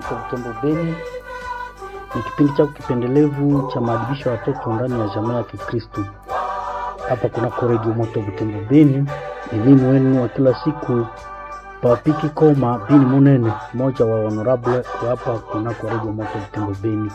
Moto Butembo Beni. Ni kipindi cha kipendelevu cha maadibisho ya watoto ndani ya jamii ya Kikristo. Hapa kuna Radio Moto Butembo Beni. Elimu wenu wa kila siku Papiki Koma Bini Munene, mmoja wa honorable hapa kuna Radio Moto Butembo Beni.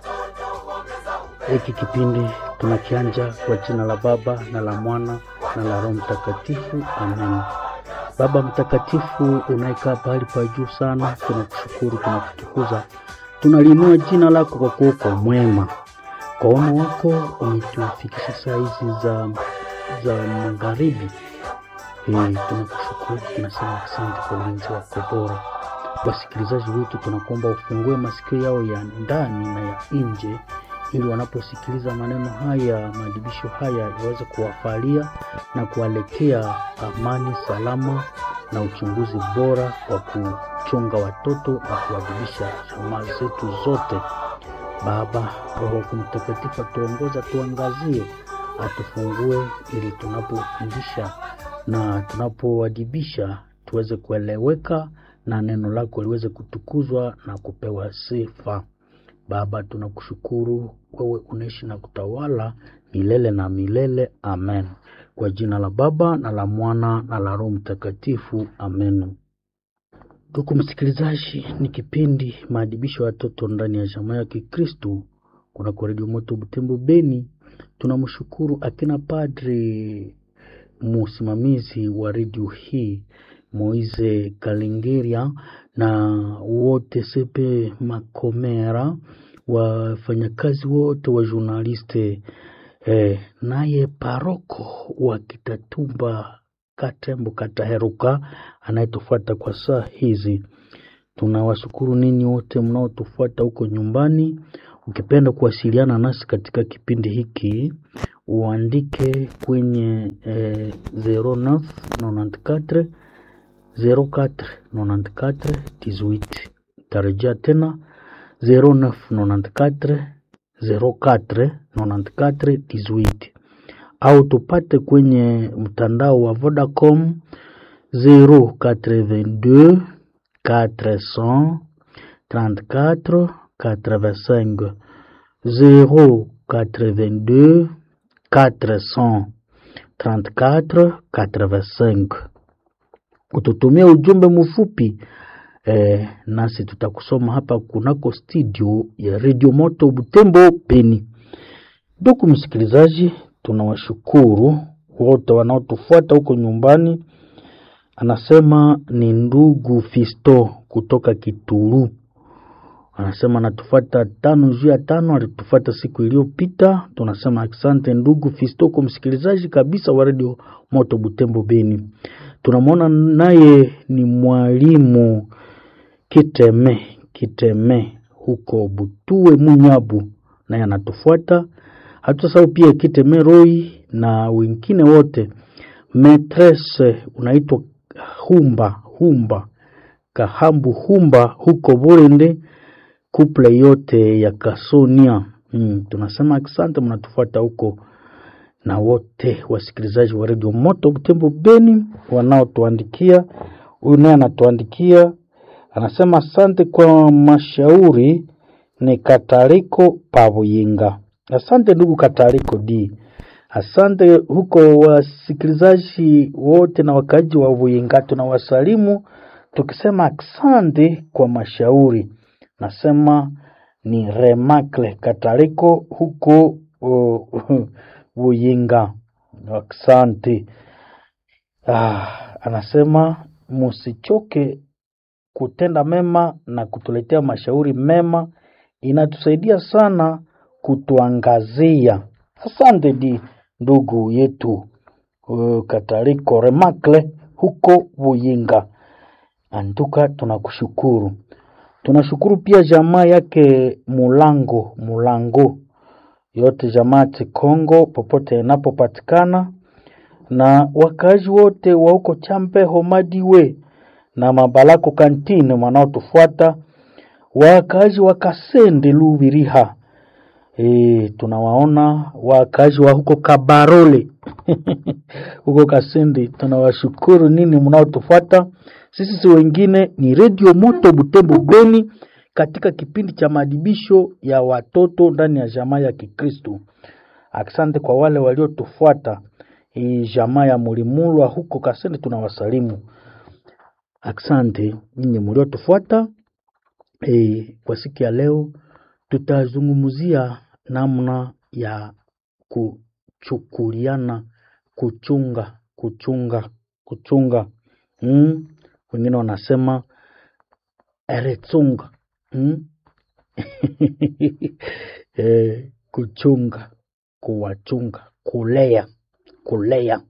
Hiki kipindi tunakianja kwa jina la Baba na la Mwana na la Roho Mtakatifu. Amen. Baba Mtakatifu, unaikaa pahali pa juu sana, tunakushukuru, tunakutukuza. Tunalinua jina lako kwa kuwa uko mwema. Kwa wema wako umetufikisha saa hizi za magharibi. Tunakushukuru, tunasema asante kwa ulinzi wako bora. Wasikilizaji wetu tunakuomba ufungue masikio yao ya ndani na ya nje, ili wanaposikiliza maneno haya, maadibisho haya yaweze kuwafalia na kuwaletea amani, salama na uchunguzi bora wa kuchunga watoto na kuadibisha jamaa zetu zote. Baba, Roho Mtakatifu tuongoza, tuangazie, atufungue ili tunapofundisha na tunapoadibisha tuweze kueleweka na neno lako liweze kutukuzwa na kupewa sifa. Baba, tunakushukuru, wewe unaishi na kutawala milele na milele. Amen. Kwa jina la Baba na la Mwana na la Roho Mtakatifu. Amen. Ndugu msikilizaji, ni kipindi maadibisho ya watoto ndani ya jamii ya Kikristo. Kuna Radio Moto Butembo Beni. Tunamshukuru akina padri msimamizi wa radio hii Moise Kalingeria na wote sepe makomera, wafanyakazi wote wa journaliste, naye paroko wa Kitatumba Katembo Kataheruka anayetufuata kwa saa hizi. Tunawashukuru ninyi wote mnaotufuata huko nyumbani. Ukipenda kuwasiliana nasi katika kipindi hiki, uandike kwenye 0994 0494 18. Tarejea tena 0994 0494 18, au tupate kwenye mtandao wa Vodacom 082 434 85 082 434 85. Ututumia ujumbe mfupi, nasi tutakusoma hapa kunako studio ya Radio Moto Butembo Beni. Ndugu msikilizaji, tunawashukuru wote wanaotufuata huko nyumbani. Anasema ni ndugu Fisto kutoka Kituru. Anasema natufuata 5/5, alitufuata siku iliyopita. Tunasema asante ndugu Fisto kwa msikilizaji kabisa wa Radio Moto Butembo Beni. Tunamwona naye ni mwalimu Kiteme huko Butue Munyabu, naye anatufuata. Hatusahau pia Kiteme Roy na wengine wote. Metresse unaitwa Humba Kahambu Humba huko Burende, couple yote ya Kasonia. Tunasema asante mnatufuata huko, na wote wasikilizaji wa Radio Moto Butembo Beni wanaotuandikia. Huyu naye anatuandikia, anasema asante kwa mashauri. Ni Katariko Pabuyinga. Asante ndugu Katariko D. Asante huko wasikilizaji wote na wakaji wa Buyinga, tunawasalimu tukisema asante kwa mashauri. Nasema ni Remakle Katariko huko Buyinga. Asante. Anasema musichoke kutenda mema na kutuletea mashauri mema, inatusaidia sana kutuangazia. Asante di ndugu yetu Katariko Remakle huko Buyinga. Antuka tunakushukuru. Tunashukuru pia jamaa yake Mulango yote, jamaa Kongo popote inapopatikana, na wakazi wote wa huko Champe Homadiwe na Mabalako Kantine wanaotufuata, wakazi wa Kasende Lubiriha. Tunawaona wakazi wa huko Kabarole huko Kasende. Tunawashukuru nini mnaotufuata. Sisi wengine ni Radio Moto Butembo Beni, katika kipindi cha maadibisho ya watoto ndani ya jamaa ya Kikristo. Asante kwa wale waliotufuata jamaa ya Mulimulwa huko Kasende, tunawasalimu. Asante nyinyi mliotufuata. Kwa siku ya leo tutazungumzia namna ya kuchukuliana, kuchunga. Wengine wanasema eretsunga. Kuchunga, kuwachunga, kulea.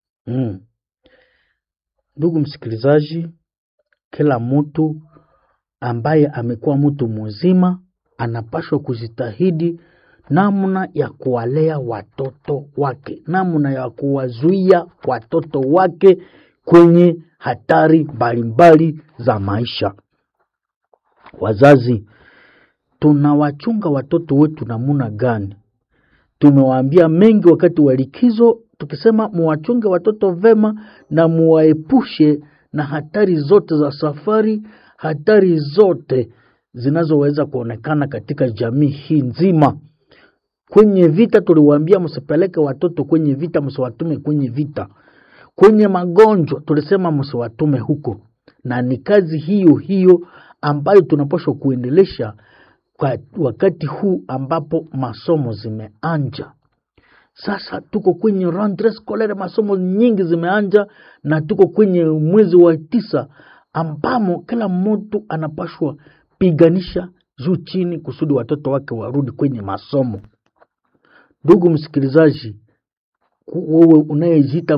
Ndugu msikilizaji, kila mtu ambaye amekuwa mtu mzima anapaswa kujitahidi namna ya kuwalea watoto wake, namna ya kuwazuia watoto wake kwenye hatari mbalimbali za maisha. Wazazi, tunawachunga watoto wetu namna gani? Tumewaambia mengi wakati wa likizo, tukisema muwachunge watoto vema na muwaepushe na hatari zote za safari, hatari zote zinazoweza kuonekana katika jamii hii nzima. Kwenye vita tuliwaambia msipeleke watoto kwenye vita, msiwatume kwenye vita. Kwenye magonjwa tulisema msiwatume huko. Na ni kazi hiyo ambayo tunapaswa kuendelesha kwa wakati huu ambapo masomo zimeanja. Sasa tuko kwenye rentrée scolaire, masomo nyingi zimeanja, na tuko kwenye mwezi wa 9 ambamo kila mtu anapaswa piganisha juu chini kusudi watoto wake warudi kwenye masomo. Ndugu msikilizaji, wewe unayejiita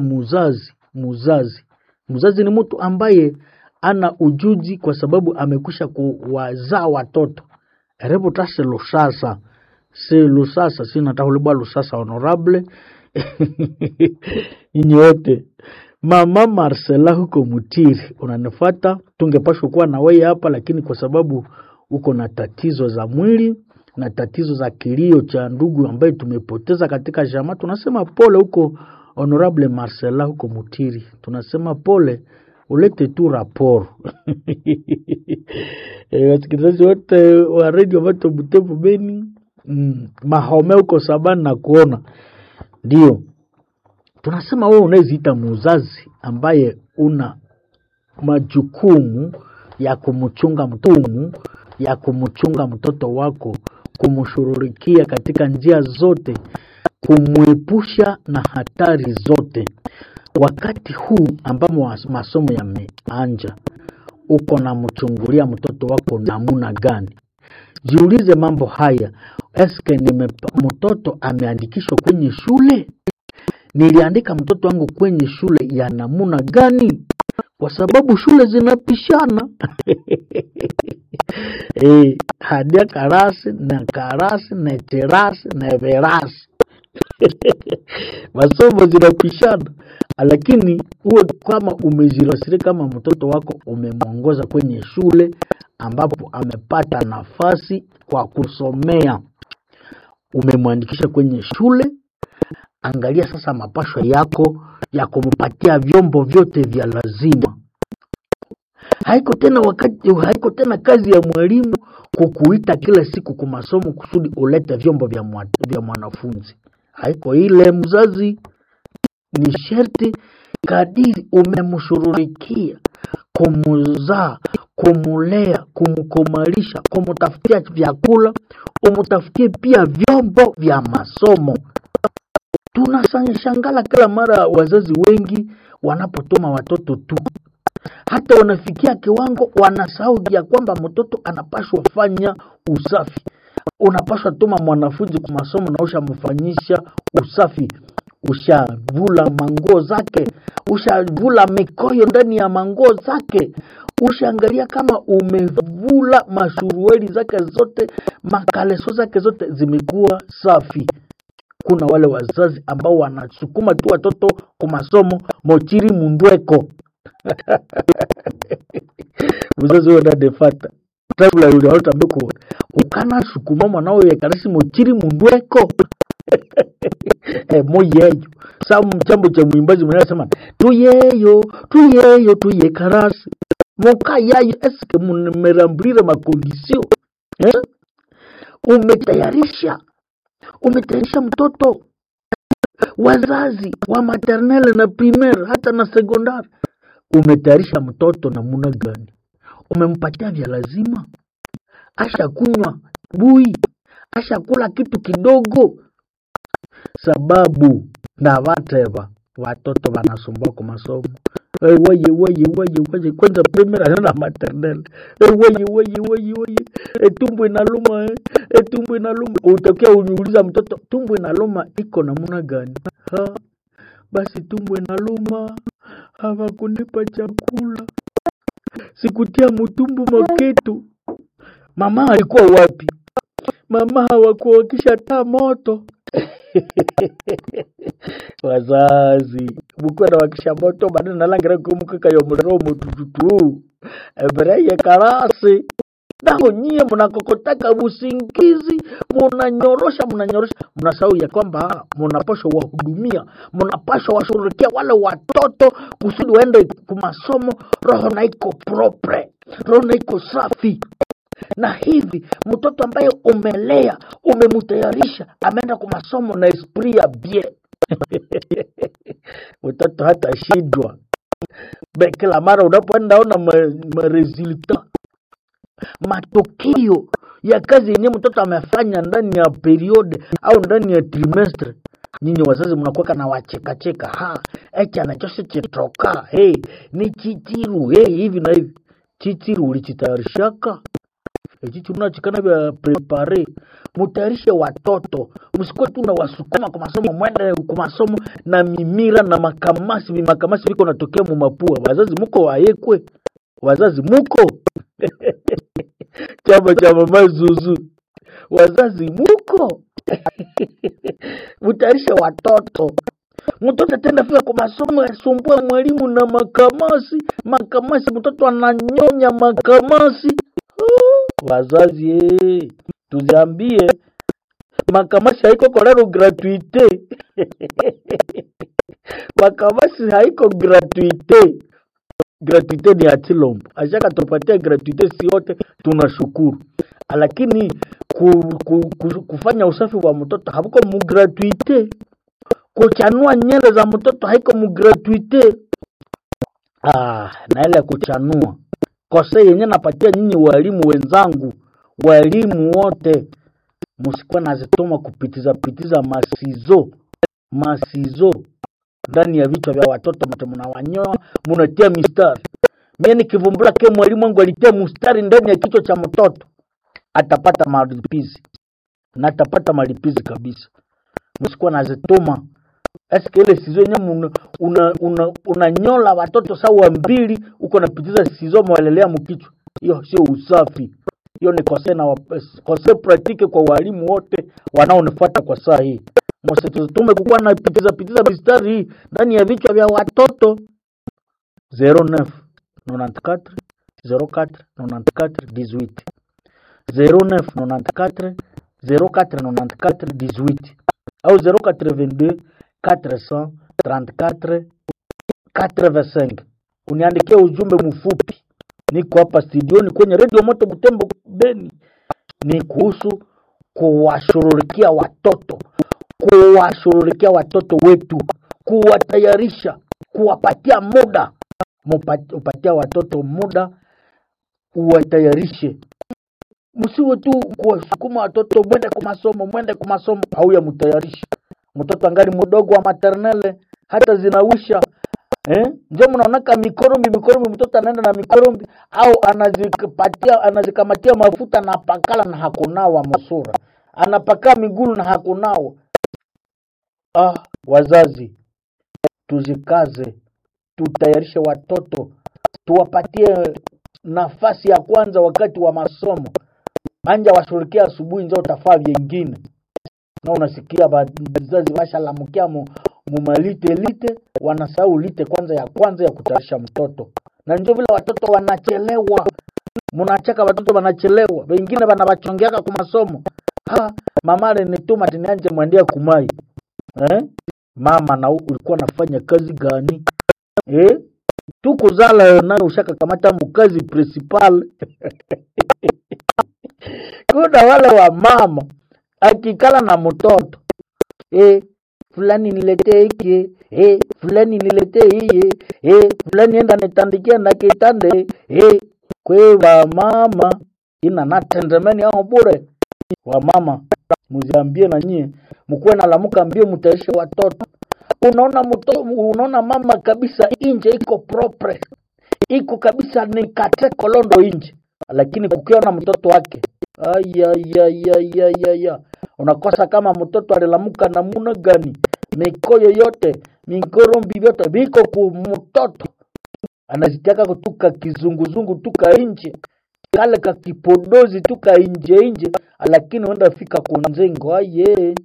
muzazi ni mtu ambaye ana ujuzi kwa sababu amekusha kuwazaa watoto. Erebo tase lusasa sina tahulibwa lusasa honorable. Inyote Mama Marcela huko Mutiri, unanifuata. Tungepashwa kuwa na wewe hapa, lakini kwa sababu uko na tatizo za mwili na tatizo za kilio cha ndugu ambaye tumepoteza katika jamaa, tunasema pole huko honorable Marcela huko Mutiri. Tunasema pole, ulete tu raporo. Wasikilizaji wote wa radio Moto Butembo Beni, Mahome huko Sabana na kuona. Ndio tunasema wewe unayeziita muzazi ambaye una majukumu ya kumchunga mtoto wako, kumshururikia katika njia zote, kumuepusha na hatari zote. Wakati huu ambamo masomo yameanja, uko na mchungulia mtoto wako namna gani? Jiulize mambo haya. Eske mtoto ameandikishwa kwenye shule? Niliandika mtoto wangu kwenye shule ya namna gani? Kwa sababu shule zinapishana. Hadia karasi na terasi na verasi. Masomo zinapishana. Lakini uwe kama umejirasiri kama mtoto wako umemwongoza kwenye shule ambapo amepata nafasi kwa kusomea, umemwandikisha kwenye shule. Angalia sasa mapasho yako ya kumpatia vyombo vyote vya lazima. Haiko tena kazi ya mwalimu kukuita kila siku kwa masomo kusudi ulete vyombo vya mwanafunzi. Haiko ile mzazi. Ni sherti kadiri umemshururikia, kumuzaa, kumulea, kumkomalisha, kumutafutia vyakula, umutafutie pia vyombo vya masomo. Tunashangala kila mara wazazi wengi wanapotoma watoto tu. Hata wanafikia kiwango wanasahau ya kwamba mtoto anapaswa fanya usafi. Unapaswa tuma mwanafunzi kwa masomo na ushamfanyisha usafi. Ushavula manguo zake, ushavula mikoyo ndani ya manguo zake, ushaangalia kama umevula mashurueli zake zote, makaleso zake zote zimekuwa safi. Kuna wale wazazi ambao wanasukuma tu watoto kwa masomo mochiri mundweko. Mzazi wewe ndefata tabla yule hautameko ukana sukuma mwanao yekarisi mochiri mundweko. Moyeyo samu mchambo cha mwimbaji mwenye anasema tuyeyo tuye karasi Moka yayo eske mmerambulira makondisio. Umetayarisha mtoto. Wazazi wa maternelle na primaire hata na sekondari, umetayarisha mtoto namna gani? Umempatia vya lazima? Asha kunywa bui? Asha kula kitu kidogo? Sababu na wateva watoto wanasumbua kwa masomo. Waye kwanza primaire na maternelle. Waye tumbo inaluma. Tumbo inaluma. Utokea uniuliza mtoto tumbo inaluma iko namna gani? Basi tumbo inaluma, hawakunipa chakula, sikutia mtumbu maketu. Mama alikuwa wapi? Mama hawakuwakisha taa moto. Wazazi mukwe na wakisha moto badana nalangira kumukaka yo mromo tututu ebreye karasi. Nao nyie mnakokotaka usingizi, mnanyorosha, mnasahau ya kwamba mnapaswa wahudumia, mnapaswa washughulikia wale watoto kusudi waende kwa masomo, roho na iko propre, roho na iko safi. Na hivi mtoto ambaye umelea, umemutayarisha, ameenda kwa masomo na esprit ya bien. Mtoto hata shidwa. Kila mara unapoenda ona resulta, matokeo ya kazi yenye mtoto amefanya ndani ya periode au ndani ya trimestre, nyinyi wazazi mnakuwa na wacheka. Eti anachosha chetoka. Ni chichiru. Hivi na hivi. Chichiru ulichitayarishaka? Chichiru unachikana vya prepare. Mutayarishe watoto. Msikuwe tu na wasukuma kwa masomo, mwende kwa masomo na mimira na makamasi. Makamasi viko natokea mu mapua. Wazazi muko waekwe. Wazazi muko. Chama mazuzu. Wazazi muko. Mutayarishe watoto. Mtoto tenda fika kwa masomo yasumbua mwalimu na makamasi. Mtoto ananyonya makamasi. Wazazi tuziambie makamasi haiko kolero gratuite. Makamasi haiko gratuite. Gratuite ni atilombo. Ashaka tupatia gratuite si yote tunashukuru. Lakini kufanya usafi wa mtoto haiko mu gratuite. Kuchanua nywele za mtoto haiko mu gratuite. Na ile kuchanua kosa yenye napatia nyinyi walimu wenzangu, walimu wote, msikuwa nazitoma kupitiza masizo ndani ya vichwa vya watoto. Mtu mnawanyoa, mnatia mistari. Mimi nikivumbula ke mwalimu wangu alitia mstari ndani ya kichwa cha mtoto, atapata malipizi. Na atapata malipizi kabisa. Msikuwa nazitoma. Eske ile sizo yenye unanyola watoto sawa mbili, uko napitiza sizo mwelelea mkichwa. Hiyo sio usafi. Hiyo ni kose praktike kwa walimu wote wanaonifuata kwa saa hii. Msitutume kukuwa na pitiza mistari hii ndani ya vichwa vya watoto. 09 94 04 94 18 09 94 04 94 18 au 082 434 85. Uniandikia ujumbe mfupi. Niko hapa studioni kwenye Radio Moto Butembo Beni. Ni kuhusu kuwashughulikia watoto wetu, kuwatayarisha, kuwapatia muda. Upatia watoto muda, uwatayarishe. Msiwe tu kuwasukuma watoto mwende kwa masomo au ya mtayarisha. Mtoto angali mdogo wa maternelle hata zinawisha. Ndio mnaonaka mikorombi mtoto anaenda na mikorombi au anazikamatia mafuta na pakala na hakunawa msura. Anapaka miguu na hakunawa. Wazazi tuzikaze, tutayarishe watoto, tuwapatie nafasi ya kwanza wakati wa masomo. Anja washirikia asubuhi ndio utafaa vingine. Na unasikia wazazi washalamukia mumalite wanasahau lite kwanza ya kutayarisha mtoto. Na ndio vile watoto wanachelewa. Mnacheka watoto wanachelewa. Wengine wanabachongeaka kwa masomo. Mama alinituma tinianje mwendea kumai. Mama na ulikuwa nafanya kazi gani? tukuzala nayo ushaka kamata mkazi principal. Kuna wale wa mama akikala na mtoto, fulani niletee hiki, fulani niletee hii, fulani enda nitandikia na kitande, kwe wa mama ina natendemeni hao bure. Wa mama muziambie na nyie mkuwe na lamuka mbio mtaisha watoto. Unaona mama kabisa inje iko propre, iko kabisa ni kate kolondo inje, lakini kukiona mtoto wake aya unakosa kama mtoto alilamuka namuna gani. Mikoyo yote, mikorombi yote biko ku mtoto. Anazitaka kutuka kizunguzungu tuka inje, kale ka kipodozi tuka inje, lakini wenda fika kunzengo aye.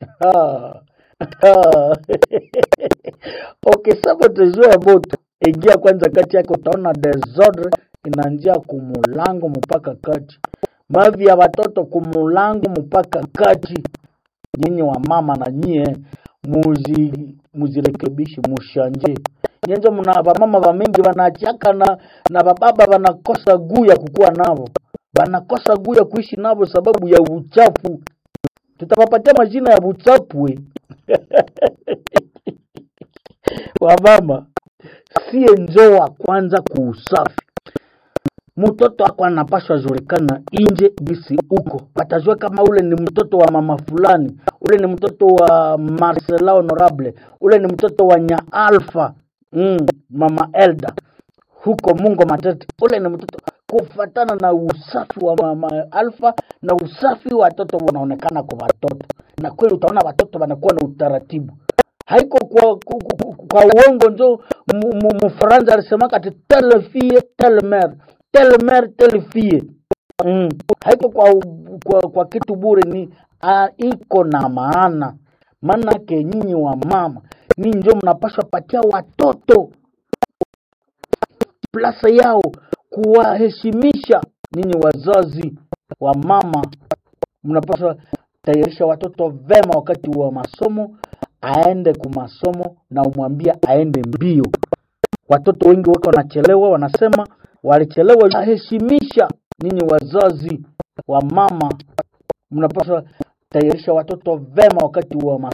Okay, sabo tujue boto. Ingia kwanza kati yako utaona desordre inanjia kumulango mpaka kati. Mavi ya watoto kumulango mpaka kati. Nyinyi wa mama na nyie muzirekebishi mushanje. Nyenzo mna mama wa mingi wanaachaka na bababa wanakosa guu ya kukua nabo. Wanakosa guu ya kuishi nabo sababu ya uchafu. Tutapapatia majina ya uchafu we. Wa mama siye njoa kwanza kuusafi. Mtoto wako anapaswa julikana inje bisi uko. Watajua kama ule ni mtoto wa mama fulani, ule ni mtoto wa Marcela Honorable, ule ni mtoto wa Nya Alpha, Mama Elda huko Mungo Matete. Ule ni mtoto kufatana na usafi wa Mama Alpha na usafi wa watoto wanaonekana kwa watoto. Na kweli utaona watoto wanakuwa na utaratibu. Haiko kwa uongo njo Mfaransa alisema kati telle fille telle mère, telle mère telle fille. Haiko kwa kitu bure, ni iko na maana. Maana ke nyinyi wa mama ni njo mnapaswa patia watoto plasa yao, kuwaheshimisha. Ninyi wazazi wa mama mnapaswa tayarisha watoto vema wakati wa masomo, aende kumasomo na umwambia aende mbio. Watoto wengi wako wanachelewa, wanasema walichelewa. Heshimisha. Ninyi wazazi wa mama mnapaswa tayarisha watoto vema wakati wa masomo.